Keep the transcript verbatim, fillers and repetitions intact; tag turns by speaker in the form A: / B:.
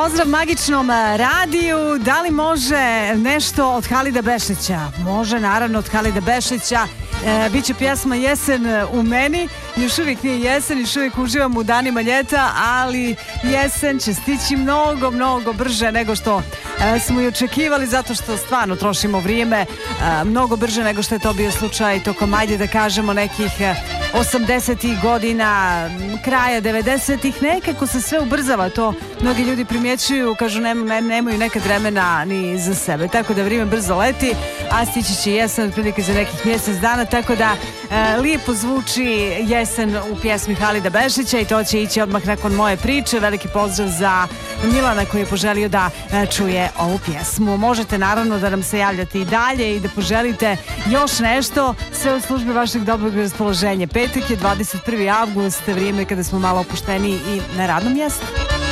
A: pozdrav magičnom radiju. Da li može nešto od Halida Bešlića? Može, naravno, od Halida Bešlića. E, Biće pjesma Jesen u meni. Još uvijek nije jesen, još uvijek uživam u danima ljeta, ali jesen će stići mnogo, mnogo brže nego što e, smo i očekivali, zato što stvarno trošimo vrijeme e, mnogo brže nego što je to bio slučaj tokom, ajde da kažemo, nekih osamdesetih godina, kraja devedesetih. Nekako se sve ubrzava, to mnogi ljudi primjećuju, kažu ne, ne, nemaju nekad vremena ni za sebe, tako da vrijeme brzo leti, a stići će jesen otprilike za nekih mjesec dana, tako da e, lijepo zvuči jesen u pjesmi Halida Bešlića i to će ići odmah nakon moje priče. Veliki pozdrav za Milana koji je poželio da e, čuje ovu pjesmu. Možete naravno da nam se javljate i dalje i da poželite još nešto, sve u službi vašeg dobrog raspoloženja. Petak je dvadeset prvi avgust, vrijeme kada smo malo opušteni i na radnom mjestu.